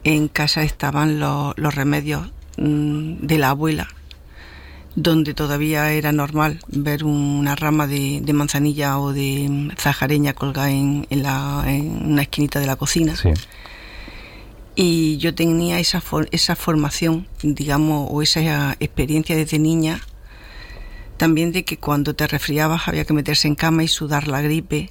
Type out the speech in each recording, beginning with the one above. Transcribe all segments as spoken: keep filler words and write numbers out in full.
en casa estaban los, los remedios mmm, de la abuela, donde todavía era normal ver una rama de, de manzanilla o de zajareña colgada en, en, la, en una esquinita de la cocina. Sí. Y yo tenía esa, for, esa formación, digamos, o esa experiencia desde niña, también de que cuando te resfriabas había que meterse en cama y sudar la gripe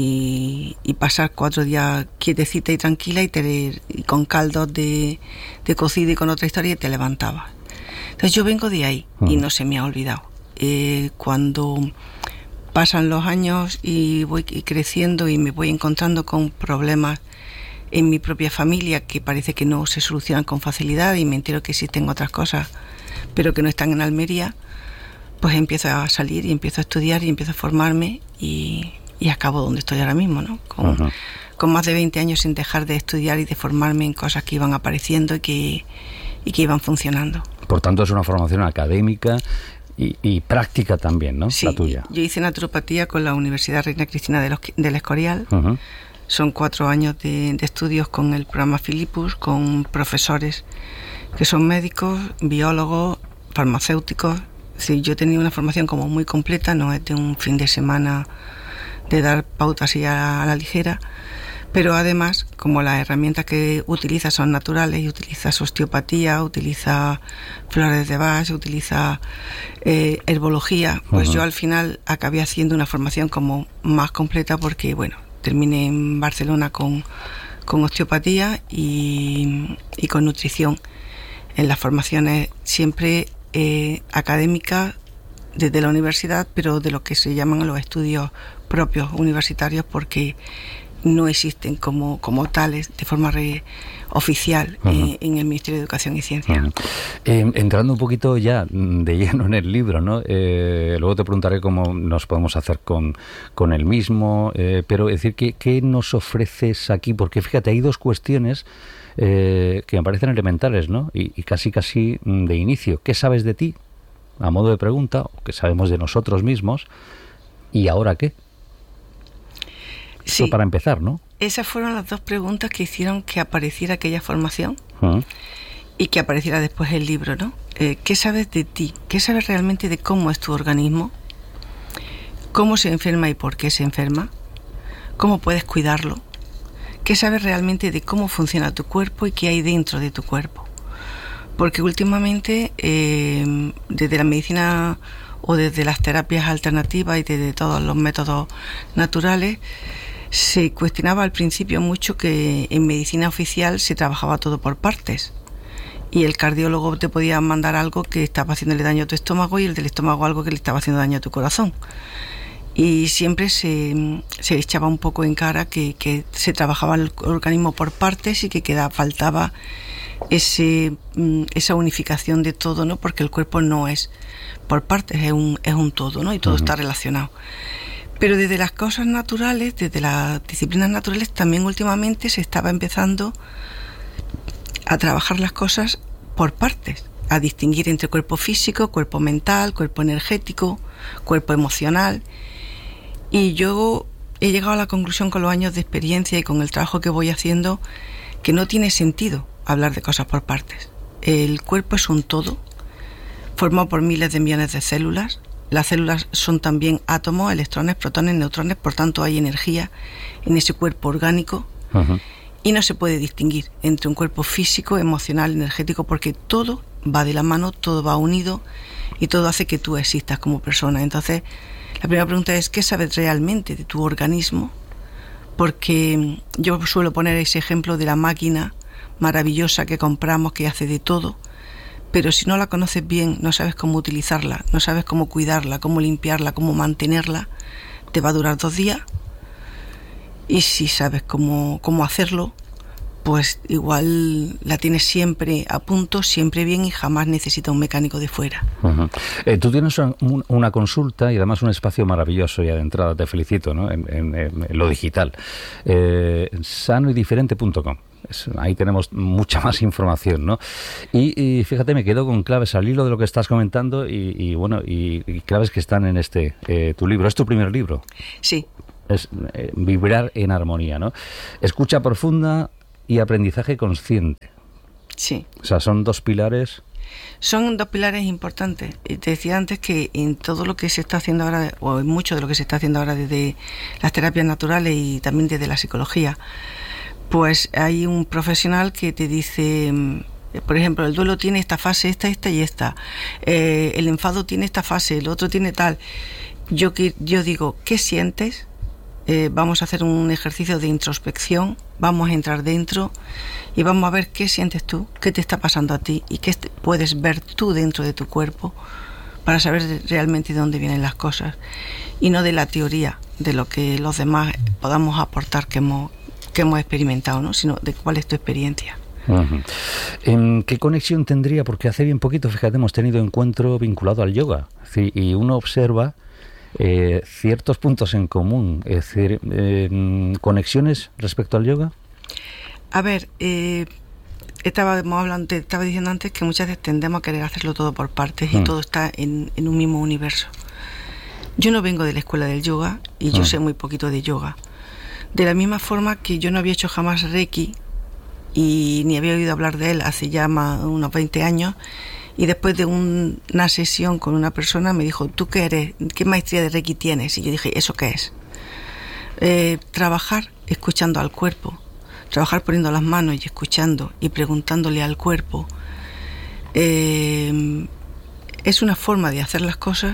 y, y pasar cuatro días quietecita y tranquila y, te, y con caldos de, de cocido y con otra historia y te levantabas. Entonces yo vengo de ahí y no se me ha olvidado. Eh, cuando pasan los años y voy creciendo y me voy encontrando con problemas en mi propia familia que parece que no se solucionan con facilidad y me entero que existen otras cosas pero que no están en Almería, pues empiezo a salir y empiezo a estudiar y empiezo a formarme y, y acabo donde estoy ahora mismo, ¿no? Con, uh-huh. con más de veinte años sin dejar de estudiar y de formarme en cosas que iban apareciendo y que, y que iban funcionando. Por tanto, es una formación académica y, y práctica también, ¿no? Sí, la tuya. Yo hice naturopatía con la Universidad Reina Cristina de los, del Escorial. Uh-huh. Son cuatro años de, de estudios con el programa Philippus, con profesores que son médicos, biólogos, farmacéuticos. Sí, yo he tenido una formación como muy completa, no es de un fin de semana de dar pautas y a, a la ligera, pero además, como las herramientas que utiliza son naturales y utilizas osteopatía, utiliza flores de Bach, utiliza eh, herbología, pues uh-huh. yo al final acabé haciendo una formación como más completa porque, bueno, terminé en Barcelona con, con osteopatía y, y con nutrición. En las formaciones siempre eh, académicas desde la universidad, pero de lo que se llaman los estudios propios universitarios, porque no existen como, como tales de forma re, oficial uh-huh. eh, en el Ministerio de Educación y Ciencia. Uh-huh. Eh, entrando un poquito ya de lleno en el libro, ¿no? Eh, luego te preguntaré cómo nos podemos hacer con, con el mismo, eh, pero es decir, ¿qué, ¿qué nos ofreces aquí? Porque fíjate, hay dos cuestiones eh, que me parecen elementales, ¿no? Y, y casi casi de inicio. ¿Qué sabes de ti? A modo de pregunta, ¿qué sabemos de nosotros mismos? ¿Y ahora qué? Sí, Eso para empezar, ¿no? Esas fueron las dos preguntas que hicieron que apareciera aquella formación uh-huh. y que apareciera después el libro, ¿no? Eh, ¿Qué sabes de ti? ¿Qué sabes realmente de cómo es tu organismo? ¿Cómo se enferma y por qué se enferma? ¿Cómo puedes cuidarlo? ¿Qué sabes realmente de cómo funciona tu cuerpo y qué hay dentro de tu cuerpo? Porque últimamente, eh, desde la medicina o desde las terapias alternativas y desde todos los métodos naturales, se cuestionaba al principio mucho que en medicina oficial se trabajaba todo por partes y el cardiólogo te podía mandar algo que estaba haciéndole daño a tu estómago y el del estómago algo que le estaba haciendo daño a tu corazón, y siempre se, se echaba un poco en cara que, que se trabajaba el organismo por partes y que queda, faltaba ese, esa unificación de todo, ¿no? Porque el cuerpo no es por partes, es un, es un todo, ¿no? Y todo uh-huh. está relacionado. Pero desde las cosas naturales, desde las disciplinas naturales, también últimamente se estaba empezando a trabajar las cosas por partes, a distinguir entre cuerpo físico, cuerpo mental, cuerpo energético, cuerpo emocional. Y yo he llegado a la conclusión con los años de experiencia y con el trabajo que voy haciendo que no tiene sentido hablar de cosas por partes. El cuerpo es un todo, formado por miles de millones de células. Las células son también átomos, electrones, protones, neutrones, por tanto hay energía en ese cuerpo orgánico uh-huh. y no se puede distinguir entre un cuerpo físico, emocional, energético, porque todo va de la mano, todo va unido y todo hace que tú existas como persona. Entonces, la primera pregunta es, ¿qué sabes realmente de tu organismo? Porque yo suelo poner ese ejemplo de la máquina maravillosa que compramos, que hace de todo, pero si no la conoces bien, no sabes cómo utilizarla, no sabes cómo cuidarla, cómo limpiarla, cómo mantenerla, te va a durar dos días. Y si sabes cómo, cómo hacerlo, pues igual la tienes siempre a punto, siempre bien y jamás necesita un mecánico de fuera. Uh-huh. Eh, tú tienes una, una consulta y además un espacio maravilloso ya de entrada, te felicito, ¿no? en, en, en lo digital. Eh, sano y diferente punto com. Ahí tenemos mucha más información, ¿no? Y, y fíjate, me quedo con claves al hilo de lo que estás comentando y, y bueno, y, y claves que están en este, eh, tu libro. ¿Es tu primer libro? Sí. Es eh, Vibrar en armonía, ¿no? Escucha profunda y aprendizaje consciente. Sí. O sea, son dos pilares. Son dos pilares importantes. Te decía antes que en todo lo que se está haciendo ahora, o en mucho de lo que se está haciendo ahora desde las terapias naturales y también desde la psicología, pues hay un profesional que te dice, por ejemplo, el duelo tiene esta fase, esta, esta y esta. Eh, el enfado tiene esta fase, el otro tiene tal. Yo, yo digo, ¿qué sientes? Eh, vamos a hacer un ejercicio de introspección, vamos a entrar dentro y vamos a ver qué sientes tú, qué te está pasando a ti y qué puedes ver tú dentro de tu cuerpo para saber realmente de dónde vienen las cosas y no de la teoría de lo que los demás podamos aportar que hemos, que hemos experimentado, ¿no? Sino de cuál es tu experiencia. Uh-huh. ¿En qué conexión tendría? Porque hace bien poquito, fíjate, hemos tenido encuentro vinculado al yoga, ¿sí? Y uno observa Eh, ciertos puntos en común, es decir, eh, conexiones respecto al yoga. A ver, eh, estábamos hablando, te estaba diciendo antes que muchas veces tendemos a querer hacerlo todo por partes mm. y todo está en, en un mismo universo. Yo no vengo de la escuela del yoga y yo mm. sé muy poquito de yoga. De la misma forma que yo no había hecho jamás Reiki y ni había oído hablar de él hace ya más, unos veinte años. Y después de un, una sesión con una persona me dijo, ¿tú qué eres? ¿Qué maestría de Reiki tienes? Y yo dije, ¿eso qué es? Eh, trabajar escuchando al cuerpo, trabajar poniendo las manos y escuchando y preguntándole al cuerpo. Eh, es una forma de hacer las cosas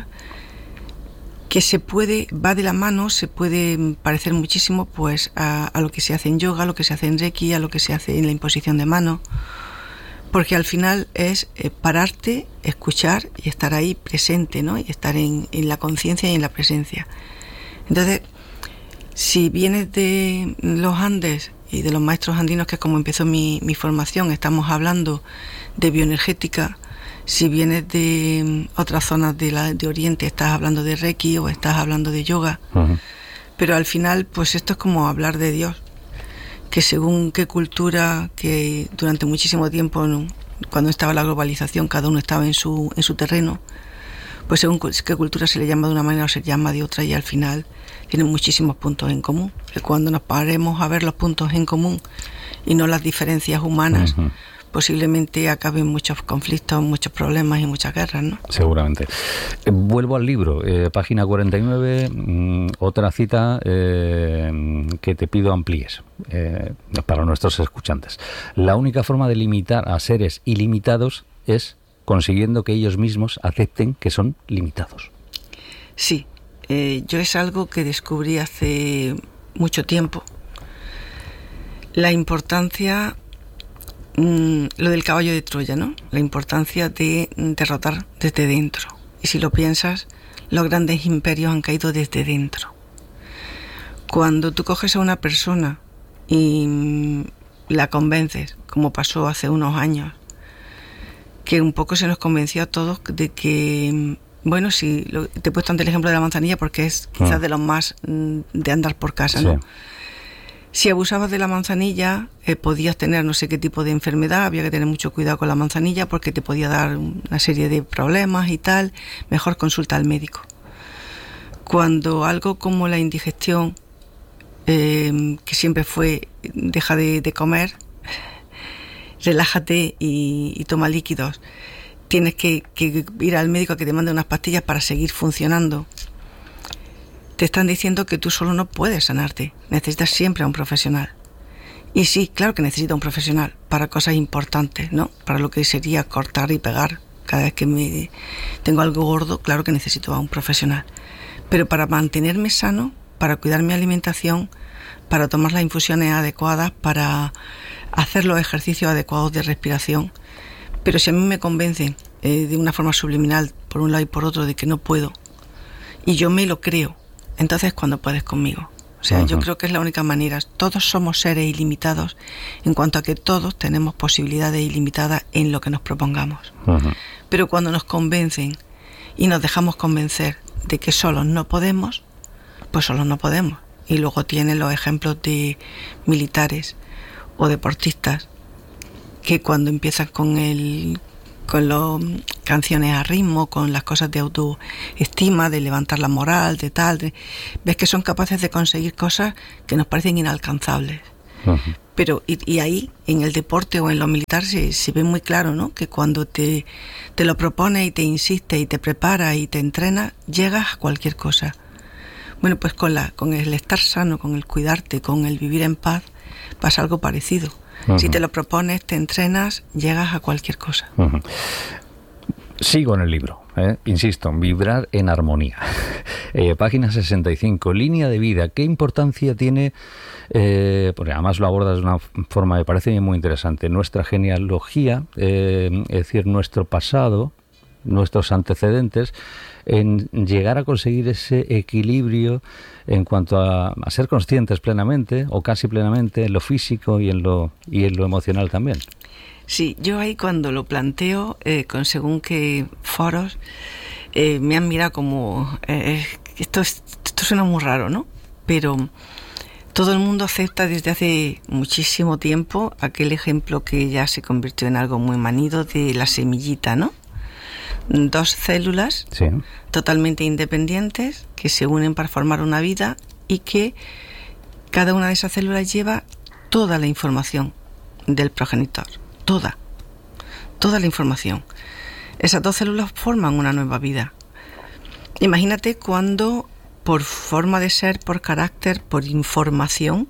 que se puede, va de la mano, se puede parecer muchísimo pues a, a lo que se hace en yoga, a lo que se hace en Reiki, a lo que se hace en la imposición de manos. Porque al final es eh, pararte, escuchar y estar ahí presente, ¿no? Y estar en, en la conciencia y en la presencia. Entonces, si vienes de los Andes y de los maestros andinos, que es como empezó mi, mi formación, estamos hablando de bioenergética. Si vienes de otras zonas de, la, de Oriente, estás hablando de Reiki o estás hablando de yoga. Uh-huh. Pero al final, pues esto es como hablar de Dios. Que según qué cultura, que durante muchísimo tiempo, cuando estaba la globalización, cada uno estaba en su en su terreno, pues según qué cultura se le llama de una manera o se llama de otra, y al final tienen muchísimos puntos en común. Que cuando nos paremos a ver los puntos en común y no las diferencias humanas, uh-huh. posiblemente acaben muchos conflictos, muchos problemas y muchas guerras, ¿no? Seguramente. Eh, vuelvo al libro, eh, página cuarenta y nueve, mmm, otra cita eh, que te pido amplíes eh, para nuestros escuchantes. La única forma de limitar a seres ilimitados es consiguiendo que ellos mismos acepten que son limitados. Sí, eh, yo es algo que descubrí hace mucho tiempo. La importancia... lo del caballo de Troya, ¿no? La importancia de derrotar desde dentro. Y si lo piensas, los grandes imperios han caído desde dentro. Cuando tú coges a una persona y la convences, como pasó hace unos años, que un poco se nos convenció a todos de que, bueno, si lo, te he puesto ante el ejemplo de la manzanilla porque es quizás de los más de andar por casa, ¿no? Sí. Si abusabas de la manzanilla, eh, podías tener no sé qué tipo de enfermedad, había que tener mucho cuidado con la manzanilla porque te podía dar una serie de problemas y tal, mejor consulta al médico. Cuando algo como la indigestión, eh, que siempre fue, deja de, de comer, relájate y, y toma líquidos, tienes que, que ir al médico a que te mande unas pastillas para seguir funcionando. Te están diciendo que tú solo no puedes sanarte, necesitas siempre a un profesional. Y sí, claro que necesito un profesional para cosas importantes, ¿no? Para lo que sería cortar y pegar. Cada vez que me tengo algo gordo, claro que necesito a un profesional. Pero para mantenerme sano, para cuidar mi alimentación, para tomar las infusiones adecuadas, para hacer los ejercicios adecuados de respiración. Pero si a mí me convencen eh, de una forma subliminal, por un lado y por otro, de que no puedo, y yo me lo creo, entonces cuando puedes conmigo. O sea, uh-huh. yo creo que es la única manera. Todos somos seres ilimitados en cuanto a que todos tenemos posibilidades ilimitadas en lo que nos propongamos. Uh-huh. Pero cuando nos convencen y nos dejamos convencer de que solos no podemos, pues solos no podemos. Y luego tienen los ejemplos de militares o deportistas que cuando empiezan con el con las canciones a ritmo, con las cosas de autoestima, de levantar la moral, de tal, de, ves que son capaces de conseguir cosas que nos parecen inalcanzables. Uh-huh. Pero, y, y ahí, en el deporte o en lo militar, se, se ve muy claro, ¿no? Que cuando te, te lo propones y te insistes y te preparas y te entrenas, llegas a cualquier cosa. Bueno, pues con, la, con el estar sano, con el cuidarte, con el vivir en paz, pasa algo parecido. Uh-huh. Si te lo propones, te entrenas, llegas a cualquier cosa. Uh-huh. Sigo en el libro, ¿eh? Insisto, vibrar en armonía. Eh, página sesenta y cinco, línea de vida. ¿Qué importancia tiene? Eh, porque además lo abordas de una forma, me parece muy interesante, nuestra genealogía, eh, es decir, nuestro pasado, nuestros antecedentes, en llegar a conseguir ese equilibrio en cuanto a, a ser conscientes plenamente, o casi plenamente, en lo físico y en lo, y en lo emocional también. Sí, yo ahí cuando lo planteo, eh, con según qué foros, eh, me han mirado como, eh, esto, es, esto suena muy raro, ¿no? Pero todo el mundo acepta desde hace muchísimo tiempo aquel ejemplo que ya se convirtió en algo muy manido de la semillita, ¿no? Dos células sí. totalmente independientes que se unen para formar una vida y que cada una de esas células lleva toda la información del progenitor. Toda, toda la información. Esas dos células forman una nueva vida. Imagínate cuando, por forma de ser, por carácter, por información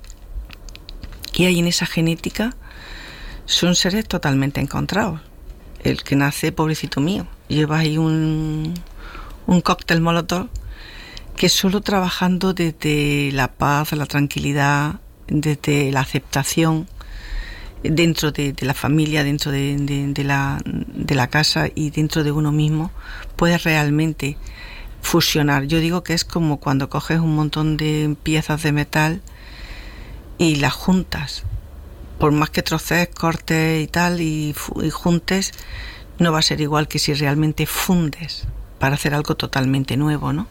que hay en esa genética, son seres totalmente encontrados. El que nace, pobrecito mío, lleva ahí un, un cóctel molotov que solo trabajando desde la paz, la tranquilidad, desde la aceptación, dentro de, de la familia, dentro de, de, de, la, de la casa y dentro de uno mismo, puedes realmente fusionar. Yo digo que es como cuando coges un montón de piezas de metal y las juntas. Por más que trocees, cortes y tal y, y juntes, no va a ser igual que si realmente fundes para hacer algo totalmente nuevo, ¿no?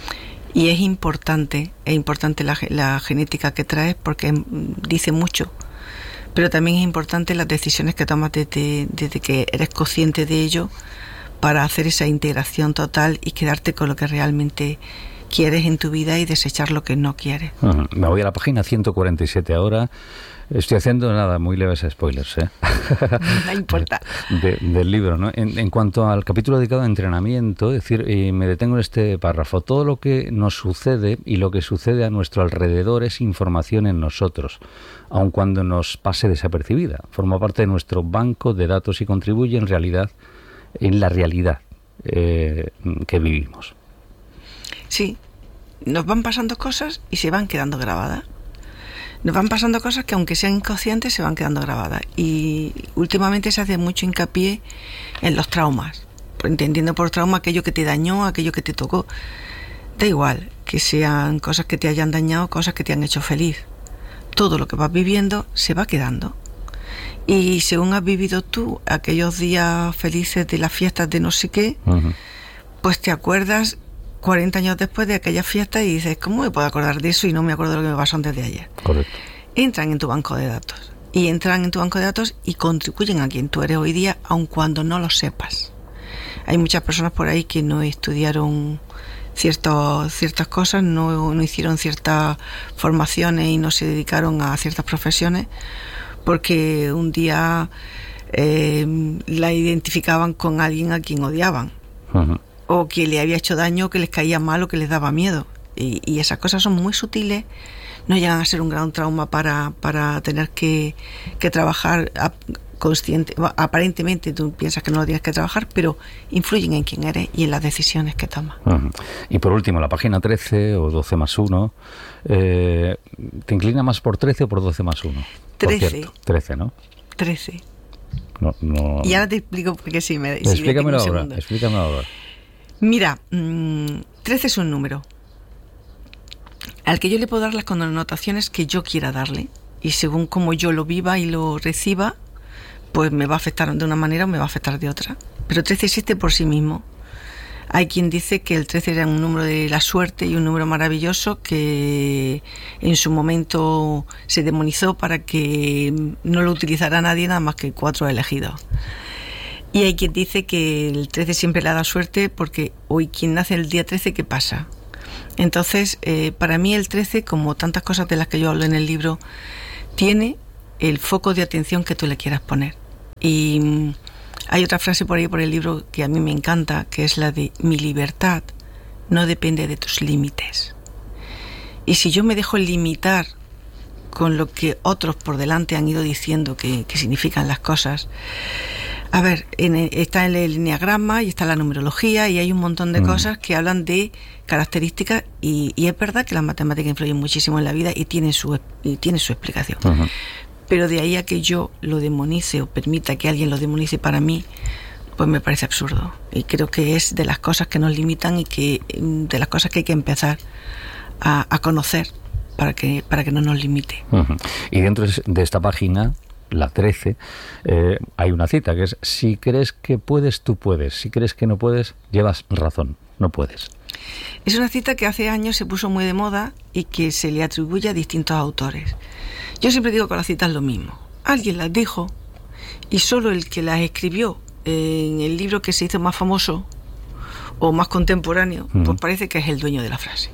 Y es importante, es importante la, la genética que traes porque dice mucho. Pero también es importante las decisiones que tomas desde, desde que eres consciente de ello para hacer esa integración total y quedarte con lo que realmente quieres en tu vida y desechar lo que no quieres. Uh-huh. Me voy a la página ciento cuarenta y siete ahora. Estoy haciendo nada, muy leves spoilers, ¿eh? No importa. De, del libro, ¿no? En, en cuanto al capítulo dedicado a entrenamiento, es decir, y me detengo en este párrafo, todo lo que nos sucede y lo que sucede a nuestro alrededor es información en nosotros, aun cuando nos pase desapercibida. Forma parte de nuestro banco de datos y contribuye en realidad, en la realidad eh, que vivimos. Sí, nos van pasando cosas y se van quedando grabadas. Nos van pasando cosas que aunque sean inconscientes se van quedando grabadas y últimamente se hace mucho hincapié en los traumas, entendiendo por trauma aquello que te dañó, aquello que te tocó. Da igual que sean cosas que te hayan dañado, cosas que te han hecho feliz. Todo lo que vas viviendo se va quedando y según has vivido tú aquellos días felices de las fiestas de no sé qué, uh-huh. pues te acuerdas cuarenta años después de aquella fiesta y dices, ¿cómo me puedo acordar de eso y no me acuerdo de lo que me pasó antes de ayer? Correcto. Entran en tu banco de datos y entran en tu banco de datos y contribuyen a quien tú eres hoy día, aun cuando no lo sepas. Hay muchas personas por ahí que no estudiaron ciertos, ciertas cosas, no, no hicieron ciertas formaciones y no se dedicaron a ciertas profesiones porque un día eh, la identificaban con alguien a quien odiaban. Uh-huh. O que le había hecho daño, que les caía mal o que les daba miedo. Y, y esas cosas son muy sutiles, no llegan a ser un gran trauma para, para tener que, que trabajar a, consciente. Aparentemente tú piensas que no lo tienes que trabajar, pero influyen en quién eres y en las decisiones que tomas. Uh-huh. Y por último, la página trece o doce más uno, eh, ¿te inclina más por trece o por doce más uno? trece. trece, ¿no? trece. No, no... Y ahora te explico porque sí me... Si explícamelo ahora, explícamelo ahora. Mira, mmm, trece es un número al que yo le puedo dar las connotaciones que yo quiera darle y según como yo lo viva y lo reciba, pues me va a afectar de una manera o me va a afectar de otra. Pero trece existe por sí mismo. Hay quien dice que el trece era un número de la suerte y un número maravilloso que en su momento se demonizó para que no lo utilizara nadie nada más que cuatro elegidos. Y hay quien dice que el trece siempre le da suerte porque hoy quien nace el día trece, ¿qué pasa? Entonces, eh, para mí el trece, como tantas cosas de las que yo hablo en el libro, tiene el foco de atención que tú le quieras poner. Y mm, hay otra frase por ahí por el libro que a mí me encanta, que es la de: mi libertad no depende de tus límites. Y si yo me dejo limitar con lo que otros por delante han ido diciendo que, que significan las cosas. A ver, en el, está el, el enneagrama y está la numerología y hay un montón de mm. cosas que hablan de características y, y es verdad que las matemáticas influyen muchísimo en la vida y tienen su, y tiene su explicación. Uh-huh. Pero de ahí a que yo lo demonice o permita que alguien lo demonice para mí, pues me parece absurdo. Y creo que es de las cosas que nos limitan y que de las cosas que hay que empezar a, a conocer para que, para que no nos limite. Uh-huh. Y dentro de esta página, la trece, eh, hay una cita que es: si crees que puedes, tú puedes. Si crees que no puedes, llevas razón, no puedes. Es una cita que hace años se puso muy de moda y que se le atribuye a distintos autores. Yo siempre digo con las citas lo mismo. Alguien las dijo y solo el que las escribió en el libro que se hizo más famoso o más contemporáneo, mm. pues parece que es el dueño de la frase.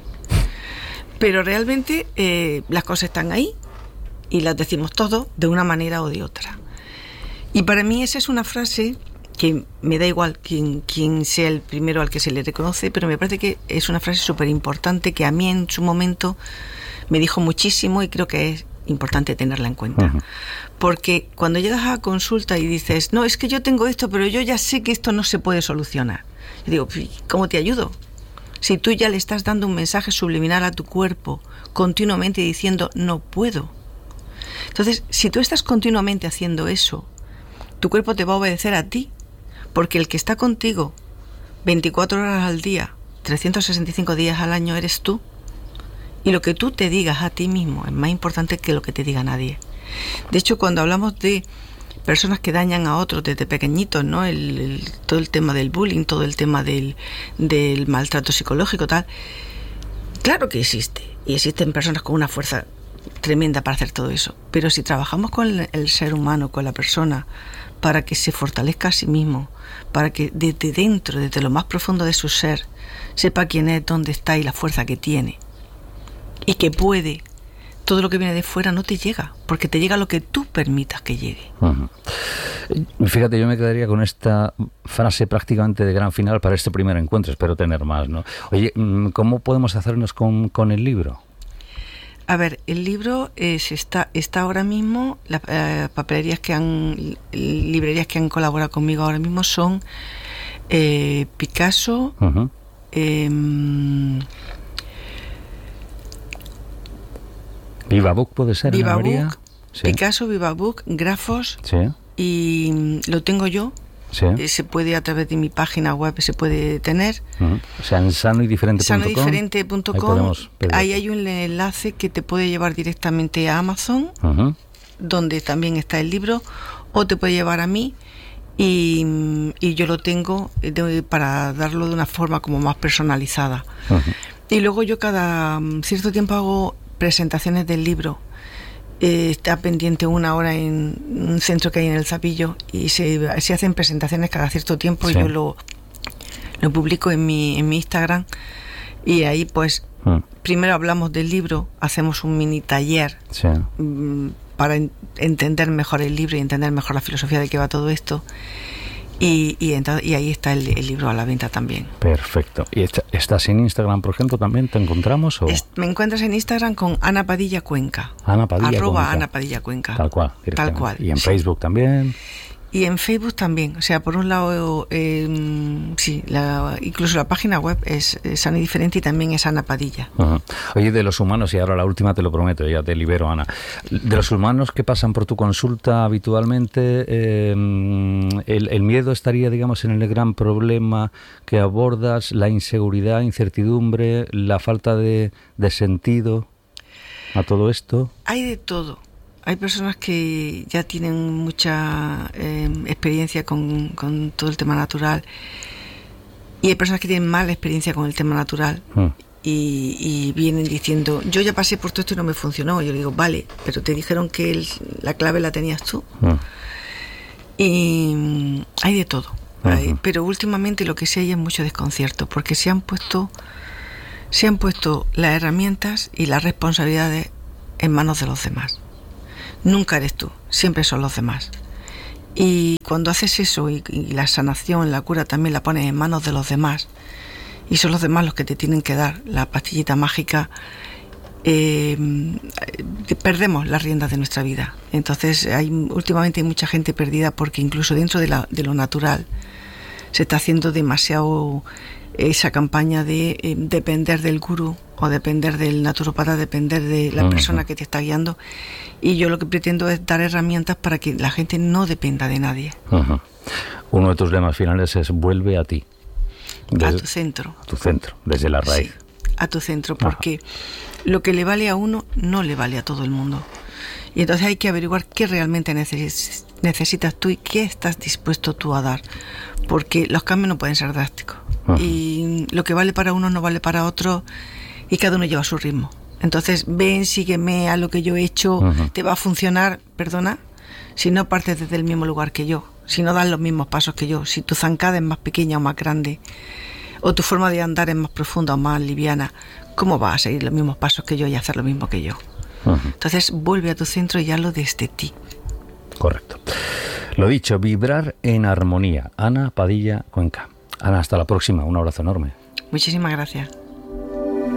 Pero realmente eh, las cosas están ahí y las decimos todos de una manera o de otra. Y para mí esa es una frase que me da igual quién, quién sea el primero al que se le reconoce, pero me parece que es una frase súper importante que a mí en su momento me dijo muchísimo y creo que es importante tenerla en cuenta. Uh-huh. Porque cuando llegas a consulta y dices: no, es que yo tengo esto, pero yo ya sé que esto no se puede solucionar. Yo digo: ¿cómo te ayudo? Si tú ya le estás dando un mensaje subliminal a tu cuerpo continuamente diciendo: no puedo. Entonces, si tú estás continuamente haciendo eso, tu cuerpo te va a obedecer a ti, porque el que está contigo veinticuatro horas al día, trescientos sesenta y cinco días al año eres tú. Y lo que tú te digas a ti mismo es más importante que lo que te diga nadie. De hecho, cuando hablamos de personas que dañan a otros desde pequeñitos, ¿no? El, el, todo el tema del bullying, todo el tema del, del maltrato psicológico, tal. Claro que existe. Y existen personas con una fuerza tremenda para hacer todo eso. Pero si trabajamos con el, el ser humano, con la persona, para que se fortalezca a sí mismo, para que desde dentro, desde lo más profundo de su ser, sepa quién es, dónde está y la fuerza que tiene, y que puede, todo lo que viene de fuera no te llega, porque te llega lo que tú permitas que llegue. Uh-huh. Fíjate, yo me quedaría con esta frase prácticamente de gran final para este primer encuentro, espero tener más, ¿no? Oye, ¿cómo podemos hacernos con, con el libro? A ver, el libro es, está, está ahora mismo, las eh, papelerías que han, librerías que han colaborado conmigo ahora mismo son eh, Picasso, uh-huh. eh, Viva Book puede ser, Viva María. Book, Sí. Picasso, Viva Book, Grafos, sí. Y lo tengo yo. Sí. Eh, se puede a través de mi página web, se puede tener. Uh-huh. O sea, en sano y diferente punto com. sano y diferente punto com. Ahí, ahí hay un enlace que te puede llevar directamente a Amazon, uh-huh. donde también está el libro, o te puede llevar a mí y, y yo lo tengo de, para darlo de una forma como más personalizada. Uh-huh. Y luego yo cada cierto tiempo hago presentaciones del libro. Eh, está pendiente una hora en un centro que hay en el Zapillo y se, se hacen presentaciones cada cierto tiempo, sí. Y yo lo, lo publico en mi, en mi Instagram y ahí pues mm. primero hablamos del libro, hacemos un mini taller, sí. mm, para en, entender mejor el libro y entender mejor la filosofía de qué va todo esto. Y, y, entonces, y ahí está el, el libro a la venta también. Perfecto. ¿Y estás en Instagram, por ejemplo, también? ¿Te encontramos? O? Es, me encuentras en Instagram con Ana Padilla Cuenca. Ana Padilla Arroba Cuenca. Ana Padilla Cuenca. Tal cual. Tal cual. Y en sí. Facebook también. Y en Facebook también. O sea, por un lado, eh, sí, la, incluso la página web es, es Sano y Diferente y también es Ana Padilla. Uh-huh. Oye, de los humanos, y ahora la última te lo prometo, ya te libero, Ana. De los humanos que pasan por tu consulta habitualmente, eh, el, el miedo estaría, digamos, en el gran problema que abordas, la inseguridad, incertidumbre, la falta de, de sentido a todo esto. Hay de todo. Hay personas que ya tienen mucha eh, experiencia con, con todo el tema natural y hay personas que tienen mala experiencia con el tema natural mm. y, y vienen diciendo, yo ya pasé por todo esto y no me funcionó. Yo le digo, vale, pero te dijeron que el, la clave la tenías tú. Mm. Y hay de todo. Uh-huh. Hay, pero últimamente lo que sí hay es mucho desconcierto porque se han puesto, se han puesto las herramientas y las responsabilidades en manos de los demás. Nunca eres tú, siempre son los demás. Y cuando haces eso y, y la sanación, la cura también la pones en manos de los demás, y son los demás los que te tienen que dar la pastillita mágica, eh, perdemos las riendas de nuestra vida. Entonces hay últimamente hay mucha gente perdida porque incluso dentro de, la, de lo natural se está haciendo demasiado esa campaña de eh, depender del gurú o depender del naturópata, depender de la uh-huh. persona que te está guiando, y yo lo que pretendo es dar herramientas para que la gente no dependa de nadie. Uh-huh. Uno de tus lemas finales es vuelve a ti. Desde, a tu centro. A tu centro, desde la raíz. Sí, a tu centro, porque uh-huh. lo que le vale a uno no le vale a todo el mundo. Y entonces hay que averiguar qué realmente neces- necesitas tú y qué estás dispuesto tú a dar, porque los cambios no pueden ser drásticos. Uh-huh. Y lo que vale para uno no vale para otro, y cada uno lleva su ritmo. Entonces, ven, sígueme a lo que yo he hecho, uh-huh. te va a funcionar, perdona, si no partes desde el mismo lugar que yo, si no das los mismos pasos que yo, si tu zancada es más pequeña o más grande, o tu forma de andar es más profunda o más liviana, ¿cómo vas a seguir los mismos pasos que yo y hacer lo mismo que yo? Uh-huh. Entonces, vuelve a tu centro y hazlo desde ti. Correcto. Lo dicho, vibrar en armonía. Ana Padilla Cuenca. Ana, hasta la próxima. Un abrazo enorme. Muchísimas gracias.